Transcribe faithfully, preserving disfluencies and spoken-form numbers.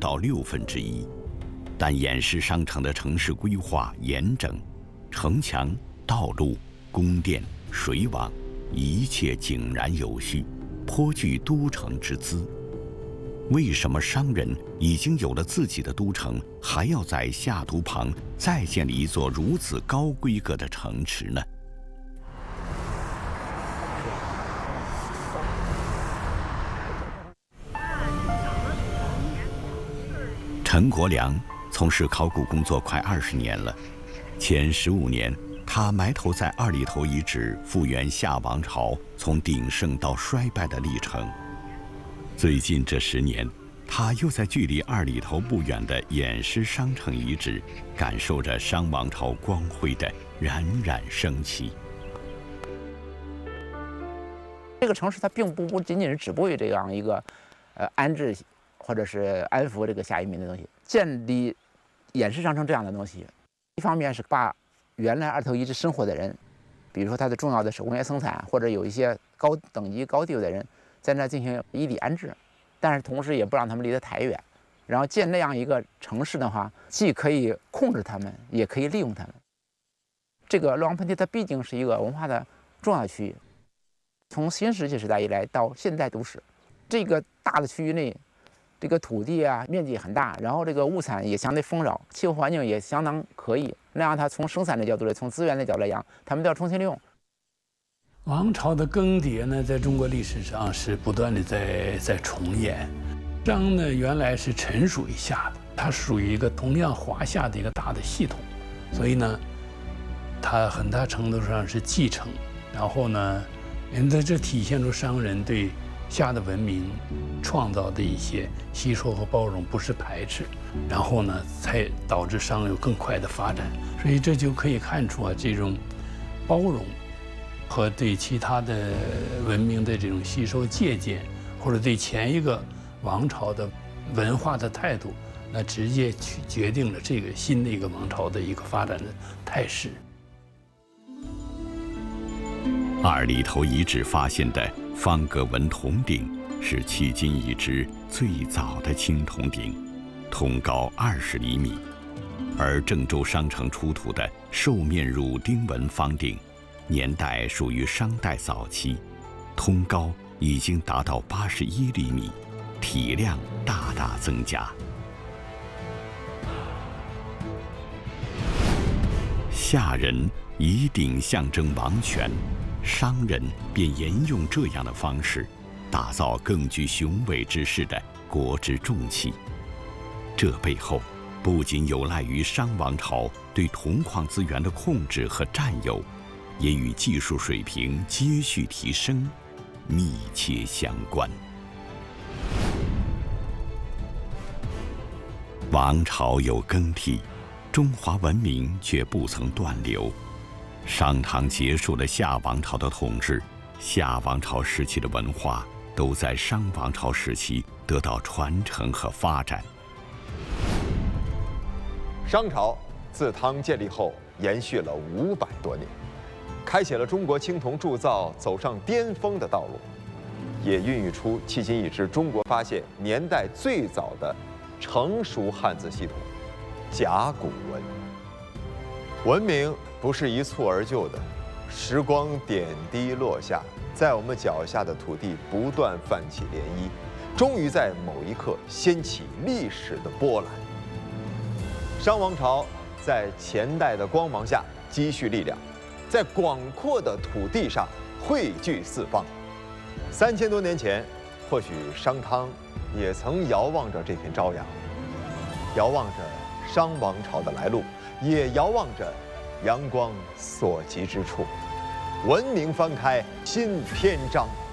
到六分之一。但偃师商城的城市规划严整，城墙、道路、宫殿、水网，一切井然有序，颇具都城之姿。为什么商人已经有了自己的都城，还要在下都旁再建立一座如此高规格的城池呢？陈国良从事考古工作快二十年了，前十五年，他埋头在二里头遗址复原夏王朝从鼎盛到衰败的历程。最近这十年，他又在距离二里头不远的偃师商城遗址，感受着商王朝光辉的冉冉升起。 这个城市它并不不仅仅是止步于这样一个，呃，安置或者是安抚这个下移民的东西。建立偃师商城这样的东西，一方面是把原来二里头遗址生活的人，比如说它的重要的手工业生产，或者有一些高等级高地位的人，在那进行异地安置，但是同时也不让他们离得太远。然后建那样一个城市的话，既可以控制他们，也可以利用他们。这个洛阳盆地它毕竟是一个文化的重要区域，从新石器时代以来到现代都市，这个大的区域内，这个土地啊面积很大，然后这个物产也相对丰饶，气候环境也相当可以。那样它从生产的角度来，从资源的角度来讲，他们都要重新利用。 王朝的更迭呢，在中国历史上是不断的在在重演。商呢，原来是臣属于夏的，它属于一个同样华夏的一个大的系统，所以呢，它很大程度上是继承。然后呢，因此这体现出商人对夏的文明创造的一些吸收和包容，不是排斥，然后呢，才导致商有更快的发展。所以这就可以看出啊，这种包容和对其他的文明的这种吸收借鉴，或者对前一个王朝的文化的态度，那直接去决定了这个新的一个王朝的一个发展的态势。 二里头遗址发现的方格纹铜鼎是迄今已知最早的青铜鼎，铜高二十厘米；而郑州商城出土的兽面乳钉纹方鼎，年代属于商代早期，通高已经达到八十一厘米，体量大大增加。夏人以鼎象征王权，商人便沿用这样的方式，打造更具雄伟之势的国之重器。这背后不仅有赖于商王朝对铜矿资源的控制和占有，也与技术水平接续提升密切相关。王朝有更替，中华文明却不曾断流。商汤结束了夏王朝的统治，夏王朝时期的文化都在商王朝时期得到传承和发展。 商朝自汤建立后延续了五百多年，开启了中国青铜铸造走上巅峰的道路，也孕育出迄今已知中国发现年代最早的成熟汉字系统——甲骨文。文明不是一蹴而就的，时光点滴落下，在我们脚下的土地不断泛起涟漪，终于在某一刻掀起历史的波澜。商王朝在前代的光芒下积蓄力量，在广阔的土地上汇聚四方。三千多年前，或许商汤也曾遥望着这片朝阳，遥望着商王朝的来路，也遥望着阳光所及之处。文明翻开新篇章。